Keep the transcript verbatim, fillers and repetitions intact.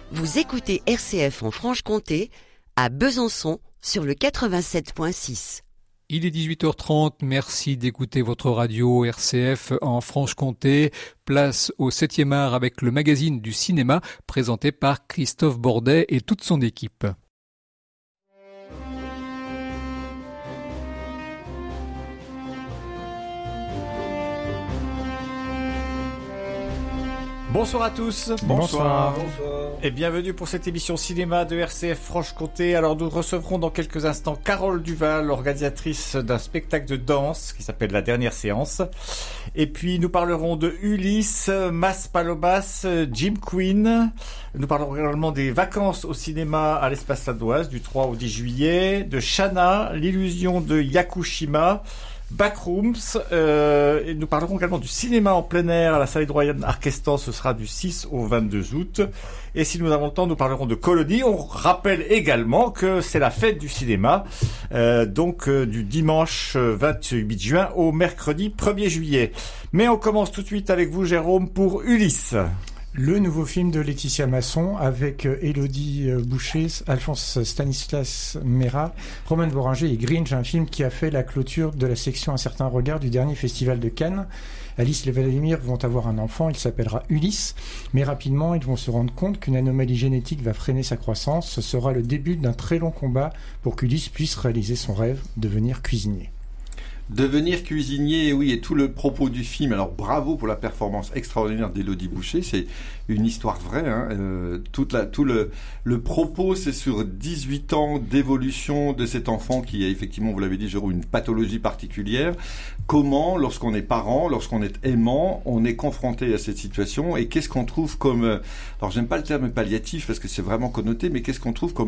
Vous écoutez R C F en Franche-Comté, à Besançon, sur le quatre-vingt-sept virgule six. Il est dix-huit heures trente, merci d'écouter votre radio R C F en Franche-Comté. Place au septième art avec le magazine du cinéma présenté par Christophe Bordet et toute son équipe. Bonsoir à tous. Bonsoir. Bonsoir. Et bienvenue pour cette émission cinéma de R C F Franche-Comté. Alors nous recevrons dans quelques instants Carole Duval, organisatrice d'un spectacle de danse qui s'appelle La Dernière Séance. Et puis nous parlerons de Ulysse, Mas Palomas, Jim Queen. Nous parlerons également des vacances au cinéma à l'Espace Ladoise du trois au dix juillet, de Shanna, l'illusion de Yakushima, Backrooms, euh, et nous parlerons également du cinéma en plein air à la salle Hydroïenne Arquestan, ce sera du six au vingt-deux août. Et si nous avons le temps, nous parlerons de Colonie. On rappelle également que c'est la fête du cinéma, euh, donc euh, du dimanche vingt-huit juin au mercredi premier juillet. Mais on commence tout de suite avec vous, Jérôme, pour Ulysse. Le nouveau film de Laetitia Masson avec Élodie Boucher, Alphonse Stanislas Mera, Roman Boringer et Gringe, un film qui a fait la clôture de la section Un certain regard du dernier festival de Cannes. Alice et Vladimir vont avoir un enfant, il s'appellera Ulysse, mais rapidement ils vont se rendre compte qu'une anomalie génétique va freiner sa croissance. Ce sera le début d'un très long combat pour qu'Ulysse puisse réaliser son rêve, devenir cuisinier. Devenir cuisinier, oui, et tout le propos du film. Alors bravo pour la performance extraordinaire d'Élodie Boucher, c'est une histoire vraie. Hein. Euh, toute la, tout le, le propos, c'est sur dix-huit ans d'évolution de cet enfant qui a effectivement, vous l'avez dit, Jérôme, une pathologie particulière. Comment, lorsqu'on est parent, lorsqu'on est aimant, on est confronté à cette situation et qu'est-ce qu'on trouve comme, alors j'aime pas le terme palliatif parce que c'est vraiment connoté, mais qu'est-ce qu'on trouve comme